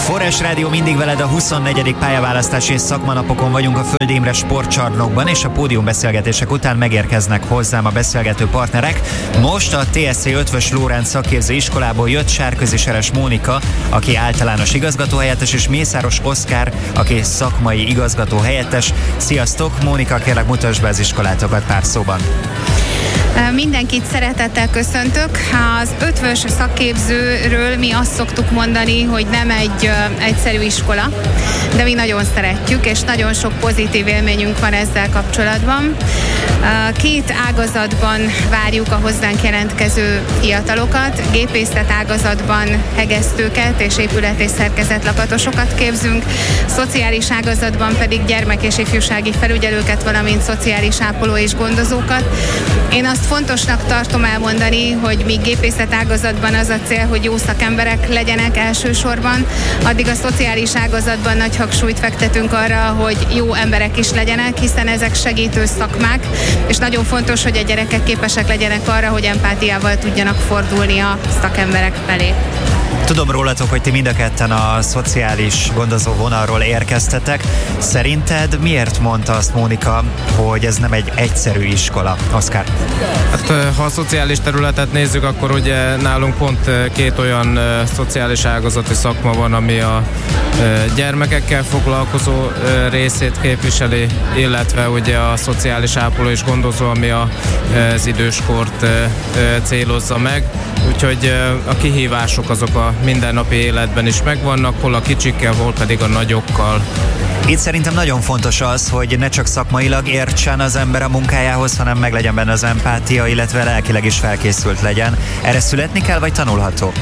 Forrás Rádió mindig veled, a 24. pályaválasztási és szakmanapokon vagyunk a Föld Imre sportcsarnokban, és a pódiumbeszélgetések után megérkeznek hozzám a beszélgető partnerek. Most a TSC Eötvös Loránd szakképző iskolából jött Sárközi Seres Mónika, aki általános igazgatóhelyettes, és Mészáros Oszkár, aki szakmai igazgatóhelyettes. Sziasztok! Mónika, kérlek, mutasd be az iskolátokat pár szóban. Mindenkit szeretettel köszöntök. Az Eötvös szakképzőről mi azt szoktuk mondani, hogy nem egy egyszerű iskola, de mi nagyon szeretjük, és nagyon sok pozitív élményünk van ezzel kapcsolatban. Két ágazatban várjuk a hozzánk jelentkező fiatalokat. Gépészet ágazatban hegesztőket és épület- és szerkezetlakatosokat képzünk, szociális ágazatban pedig gyermek- és ifjúsági felügyelőket, valamint szociális ápoló és gondozókat. Én azt fontosnak tartom elmondani, hogy míg gépészet ágazatban az a cél, hogy jó szakemberek legyenek elsősorban, addig a szociális ágazatban nagy hangsúlyt fektetünk arra, hogy jó emberek is legyenek, hiszen ezek segítő szakmák, és nagyon fontos, hogy a gyerekek képesek legyenek arra, hogy empátiával tudjanak fordulni a szakemberek felé. Tudom rólatok, hogy ti mind a ketten a szociális gondozó vonalról érkeztetek. Szerinted miért mondta azt Mónika, hogy ez nem egy egyszerű iskola? Oszkár? Hát, ha a szociális területet nézzük, akkor ugye nálunk pont két olyan szociális ágazati szakma van, ami a gyermekekkel foglalkozó részét képviseli, illetve ugye a szociális ápoló és gondozó, ami az időskort célozza meg. Úgyhogy a kihívások azok a mindennapi életben is megvannak, hol a kicsikkel, hol pedig a nagyokkal. Itt szerintem nagyon fontos az, hogy ne csak szakmailag értsen az ember a munkájához, hanem meg legyen benne az empátia, illetve lelkileg is felkészült legyen. Erre születni kell, vagy tanulható?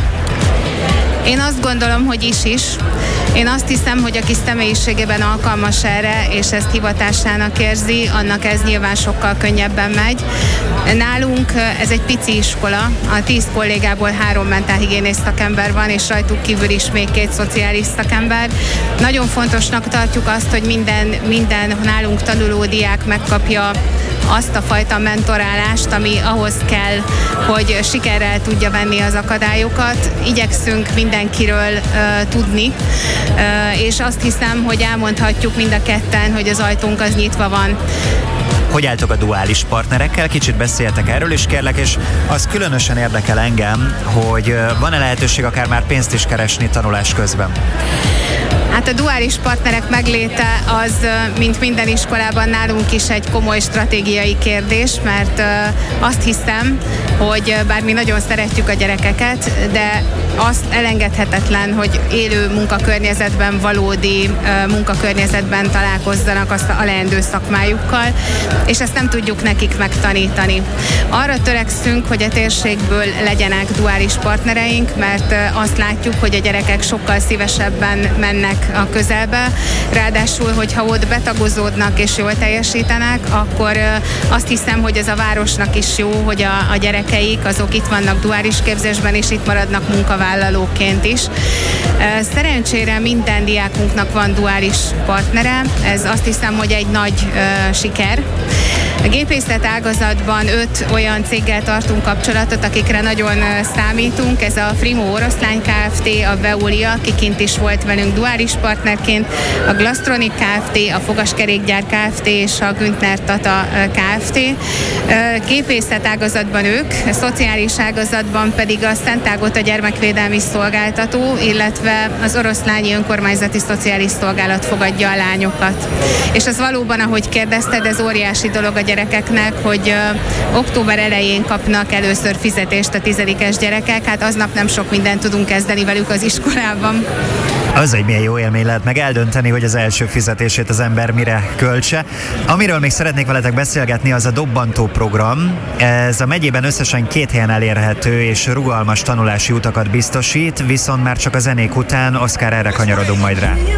Én azt gondolom, hogy is. Én azt hiszem, hogy aki személyiségében alkalmas erre, és ezt hivatásának érzi, annak ez nyilván sokkal könnyebben megy. Nálunk ez egy pici iskola, a 10 kollégából 3 mentálhigiénész szakember van, és rajtuk kívül is még 2 szociális szakember. Nagyon fontosnak tartjuk azt, hogy minden nálunk tanuló diák megkapja azt a fajta mentorálást, ami ahhoz kell, hogy sikerrel tudja venni az akadályokat. Igyekszünk mindenkiről tudni, és azt hiszem, hogy elmondhatjuk mind a ketten, hogy az ajtónk az nyitva van. Hogy álltok a duális partnerekkel? Kicsit beszéltek erről is, kérlek, és az különösen érdekel engem, hogy van-e lehetőség akár már pénzt is keresni tanulás közben? Hát a duális partnerek megléte az, mint minden iskolában, nálunk is egy komoly stratégiai kérdés, mert azt hiszem, hogy bár mi nagyon szeretjük a gyerekeket, de azt elengedhetetlen, hogy élő munkakörnyezetben, valódi munkakörnyezetben találkozzanak a leendő szakmájukkal, és ezt nem tudjuk nekik megtanítani. Arra törekszünk, hogy a térségből legyenek duális partnereink, mert azt látjuk, hogy a gyerekek sokkal szívesebben mennek a közelbe, ráadásul, hogyha ott betagozódnak és jól teljesítenek, akkor azt hiszem, hogy ez a városnak is jó, hogy a gyerekeik azok itt vannak duális képzésben, és itt maradnak munkavállalóként is. Szerencsére minden diákunknak van duális partnere, ez azt hiszem, hogy egy nagy siker. A gépészet ágazatban 5 olyan céggel tartunk kapcsolatot, akikre nagyon számítunk. Ez a Frimo Oroszlány Kft., a Veolia, aki kint is volt velünk duális partnerként, a Glasztronic Kft., a Fogaskerékgyár Kft. És a Güntner Tata Kft. Gépészet ágazatban ők, a szociális ágazatban pedig a Szent Ágota Gyermekvédelmi Szolgáltató, illetve az Oroszlányi Önkormányzati Szociális Szolgálat fogadja a lányokat. És az valóban, ahogy kérdezted, ez óriási dolog a gyerekeknek, hogy október elején kapnak először fizetést a 10-es gyerekek, hát aznap nem sok mindent tudunk kezdeni velük az iskolában. Az egy milyen jó élmény lehet meg eldönteni, hogy az első fizetését az ember mire költse. Amiről még szeretnék veletek beszélgetni, az a Dobbantó program. Ez a megyében összesen 2 helyen elérhető és rugalmas tanulási utakat biztosít, viszont már csak a zenék után, Oszkár, erre kanyarodunk majd rá.